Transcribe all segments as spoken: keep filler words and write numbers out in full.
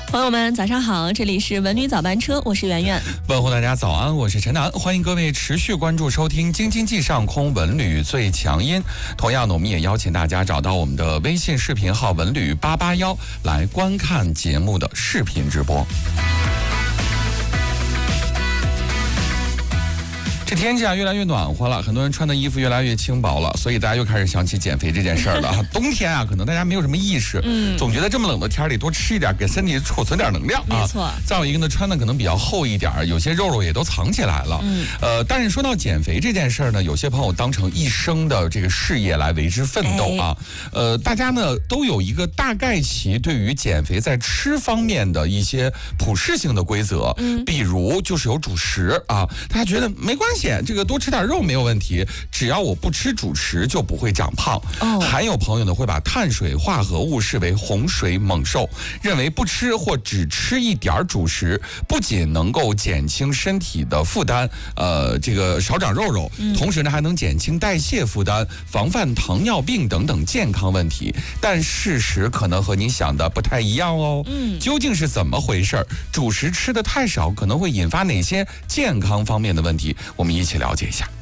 朋友们早上好，这里是文旅早班车，我是圆圆。 问候大家早安，我是陈楠，欢迎各位持续关注收听京津冀上空文旅最强音。同样呢，我们也邀请大家找到我们的微信视频号文旅八八幺来观看节目的视频直播。这天气啊越来越暖和了，很多人穿的衣服越来越轻薄了，所以大家又开始想起减肥这件事儿了。冬天啊，可能大家没有什么意识，嗯，总觉得这么冷的天里多吃一点，给身体储存点能量啊。 没错。 再有一个呢，穿的可能比较厚一点，有些肉肉也都藏起来了。嗯。呃，但是说到减肥这件事儿呢，有些朋友当成一生的这个事业来为之奋斗啊。哎、呃，大家呢都有一个大概其对于减肥在吃方面的一些普适性的规则，嗯，比如就是有主食啊，大家觉得没关系。这个多吃点肉没有问题，只要我不吃主食就不会长胖。哦，还有朋友呢会把碳水化合物视为洪水猛兽，认为不吃或只吃一点主食，不仅能够减轻身体的负担，呃，这个少长肉肉，嗯、同时呢还能减轻代谢负担，防范糖尿病等等健康问题。但事实可能和你想的不太一样哦。嗯，究竟是怎么回事？主食吃的太少可能会引发哪些健康方面的问题？我们一起了解一下。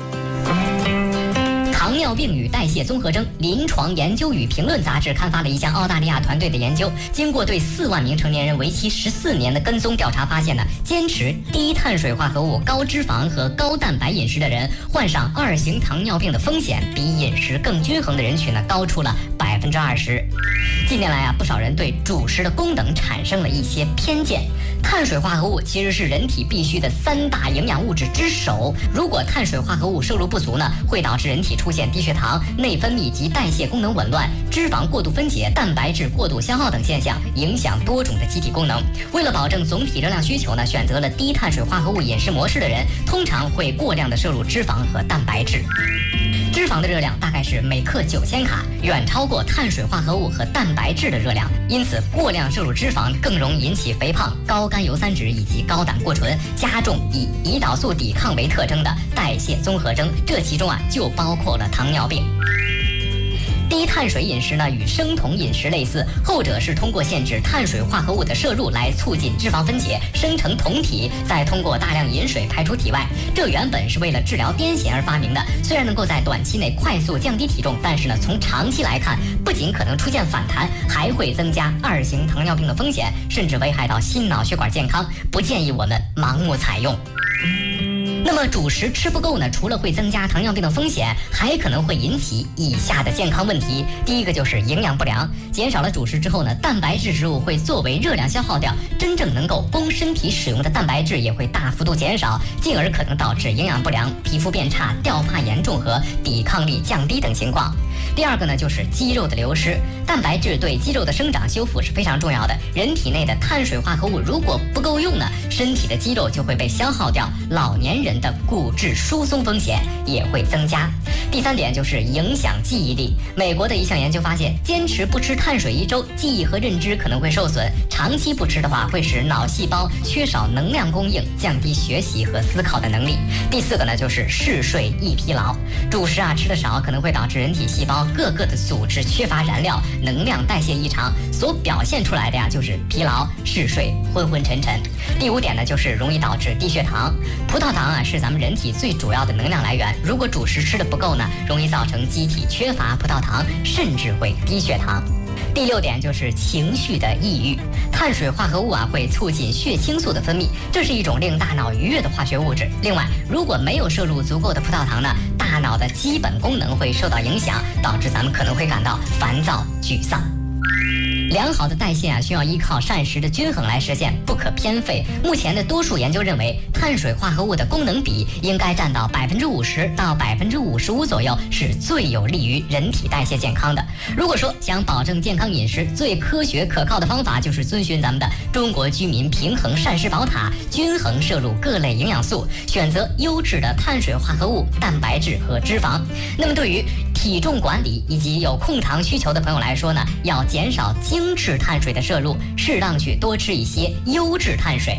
糖尿病与代谢综合征临床研究与评论杂志刊发了一项澳大利亚团队的研究，经过对四万名成年人为期十四年的跟踪调查，发现呢，坚持低碳水化合物、高脂肪和高蛋白饮食的人，患上二型糖尿病的风险比饮食更均衡的人群呢高出了百分之二十。近年来啊，不少人对主食的功能产生了一些偏见。碳水化合物其实是人体必需的三大营养物质之首，如果碳水化合物摄入不足呢，会导致人体出现低血糖、内分泌及代谢功能紊乱、脂肪过度分解、蛋白质过度消耗等现象，影响多种的机体功能。为了保证总体热量需求呢，选择了低碳水化合物饮食模式的人，通常会过量的摄入脂肪和蛋白质。脂肪的热量大概是每克九千卡，远超过碳水化合物和蛋白质的热量，因此过量摄入脂肪更容易引起肥胖、高甘油三酯以及高胆固醇，加重以胰岛素抵抗为特征的代谢综合征，这其中啊就包括了糖尿病。低碳水饮食呢与生酮饮食类似，后者是通过限制碳水化合物的摄入来促进脂肪分解，生成酮体，再通过大量饮水排出体外。这原本是为了治疗癫痫而发明的，虽然能够在短期内快速降低体重，但是呢从长期来看，不仅可能出现反弹，还会增加二型糖尿病的风险，甚至危害到心脑血管健康，不建议我们盲目采用。那么主食吃不够呢，除了会增加糖尿病的风险，还可能会引起以下的健康问题。第一个就是营养不良，减少了主食之后呢，蛋白质食物会作为热量消耗掉，真正能够供身体使用的蛋白质也会大幅度减少，进而可能导致营养不良、皮肤变差、掉发严重和抵抗力降低等情况。第二个呢就是肌肉的流失，蛋白质对肌肉的生长修复是非常重要的，人体内的碳水化合物如果不够用呢，身体的肌肉就会被消耗掉，老年人的骨质疏松风险也会增加。第三点就是影响记忆力，美国的一项研究发现，坚持不吃碳水一周，记忆和认知可能会受损，长期不吃的话会使脑细胞缺少能量供应，降低学习和思考的能力。第四个呢就是嗜睡易疲劳，主食啊吃的少可能会导致人体细胞各个的组织缺乏燃料，能量代谢异常，所表现出来的呀就是疲劳、嗜睡、昏昏沉沉。第五点呢就是容易导致低血糖，葡萄糖啊是咱们人体最主要的能量来源，如果主食吃的不够呢，容易造成机体缺乏葡萄糖，甚至会低血糖。第六点就是情绪的抑郁，碳水化合物啊会促进血清素的分泌，这是一种令大脑愉悦的化学物质。另外，如果没有摄入足够的葡萄糖呢，大脑的基本功能会受到影响，导致咱们可能会感到烦躁、沮丧。良好的代谢啊，需要依靠膳食的均衡来实现，不可偏废。目前的多数研究认为，碳水化合物的功能比应该占到百分之五十到百分之五十五左右，是最有利于人体代谢健康的。如果说想保证健康饮食，最科学可靠的方法就是遵循咱们的中国居民平衡膳食宝塔，均衡摄入各类营养素，选择优质的碳水化合物、蛋白质和脂肪。那么对于体重管理以及有控糖需求的朋友来说呢，要减少精致碳水的摄入，适当去多吃一些优质碳水。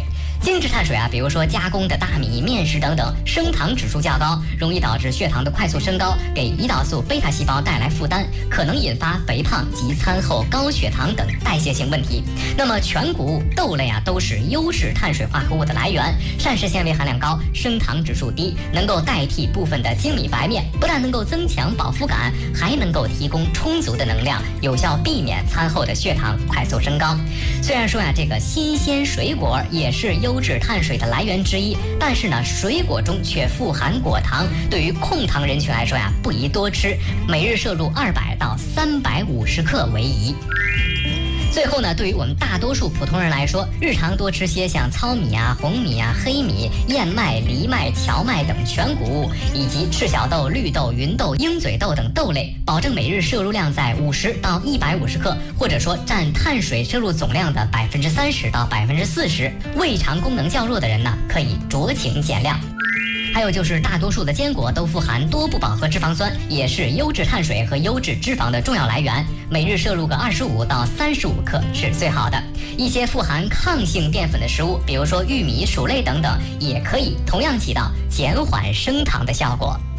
精致碳水啊，比如说加工的大米、面食等等，升糖指数较高，容易导致血糖的快速升高，给胰岛素贝塔细胞带来负担，可能引发肥胖及餐后高血糖等代谢性问题。那么全谷物、豆类啊，都是优质碳水化合物的来源，膳食纤维含量高，升糖指数低，能够代替部分的精米白面，不但能够增强饱腹感，还能够提供充足的能量，有效避免餐后的血糖快速升高。虽然说呀、啊，这个新鲜水果也是优质碳水的来源之一，但是呢，水果中却富含果糖，对于控糖人群来说呀，不宜多吃，每日摄入二百到三百五十克为宜。最后呢，对于我们大多数普通人来说，日常多吃些像糙米啊、红米啊、黑米、燕麦、藜麦、荞麦等全谷物，以及赤小豆、绿豆、芸豆、鹰嘴豆等豆类，保证每日摄入量在五十到一百五十克，或者说占碳水摄入总量的百分之三十到百分之四十。胃肠功能较弱的人呢，可以酌情减量。还有就是大多数的坚果都富含多不饱和脂肪酸，也是优质碳水和优质脂肪的重要来源，每日摄入个二十五到三十五克是最好的。一些富含抗性淀粉的食物，比如说玉米、薯类等等，也可以同样起到减缓升糖的效果。